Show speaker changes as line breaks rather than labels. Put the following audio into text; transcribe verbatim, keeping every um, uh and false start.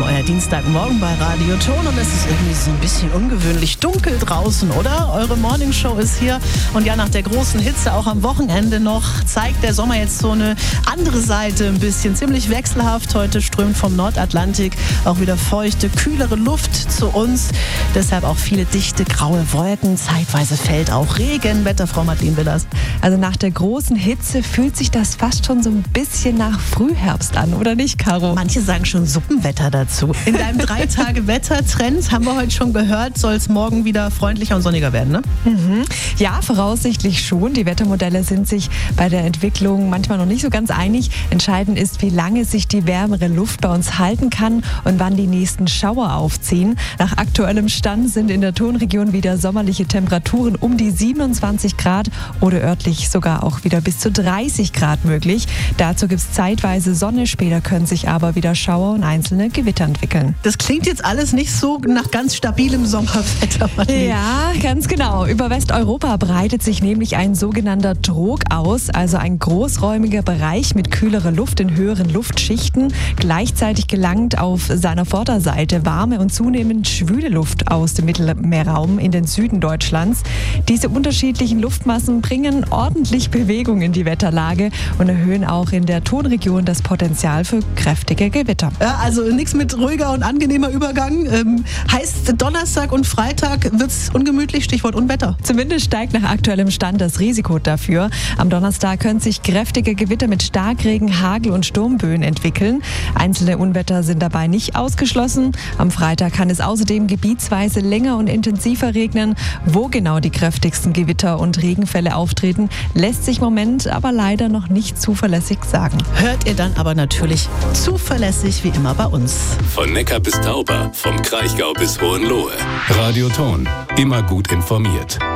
euer Dienstagmorgen bei Radio Ton und es ist irgendwie so ein bisschen ungewöhnlich dunkel draußen, oder? Eure Morningshow ist hier und ja, nach der großen Hitze auch am Wochenende noch zeigt der Sommer jetzt so eine andere Seite ein bisschen. Ziemlich wechselhaft. Heute strömt vom Nordatlantik auch wieder feuchte, kühlere Luft zu uns. Deshalb auch viele dichte, graue Wolken. Zeitweise fällt auch Regen. Wetterfrau Madeleine Willers.
Also nach der großen Hitze fühlt sich das fast schon so ein bisschen nach Frühherbst an, oder nicht, Caro?
Manche sagen schon Suppenwetter dazu. In deinem drei Tage Wettertrend, haben wir heute schon gehört, soll es morgen wieder freundlicher und sonniger werden, ne?
Mhm. Ja, voraussichtlich schon. Die Wettermodelle sind sich bei der Entwicklung manchmal noch nicht so ganz einig. Entscheidend ist, wie lange sich die wärmere Luft bei uns halten kann und wann die nächsten Schauer aufziehen. Nach aktuellem Stand sind in der Tonregion wieder sommerliche Temperaturen um die siebenundzwanzig Grad oder örtlich sogar auch wieder bis zu dreißig Grad möglich. Dazu gibt es zeitweise Sonne, später können sich aber wieder Schauer und einzelne Gewitter entwickeln.
Das klingt jetzt alles nicht so nach ganz stabilem Sommerwetter.
Ja, ganz genau. Über Westeuropa breitet sich nämlich ein sogenannter Trog aus, also ein großräumiger Bereich mit kühlerer Luft in höheren Luftschichten. Gleichzeitig gelangt auf seiner Vorderseite warme und zunehmend schwüle Luft aus dem Mittelmeerraum in den Süden Deutschlands. Diese unterschiedlichen Luftmassen bringen ordentlich Bewegung in die Wetterlage und erhöhen auch in der Tonregion das Potenzial für kräftige Gewitter.
Ja, also nichts mit ruhiger und angenehmer Übergang. Ähm, heißt, Donnerstag und Freitag wird es ungemütlich, Stichwort Unwetter.
Zumindest steigt nach aktuellem Stand das Risiko dafür. Am Donnerstag können sich kräftige Gewitter mit Starkregen, Hagel und Sturmböen entwickeln. Einzelne Unwetter sind dabei nicht ausgeschlossen. Am Freitag kann es außerdem gebietsweise länger und intensiver regnen. Wo genau die kräftigsten Gewitter und Regenfälle auftreten, lässt sich im Moment aber leider noch nicht zuverlässig sagen.
Hört ihr dann aber natürlich zuverlässig wie immer bei uns.
Von Neckar bis Tauber, vom Kraichgau bis Hohenlohe. Radio Ton, immer gut informiert.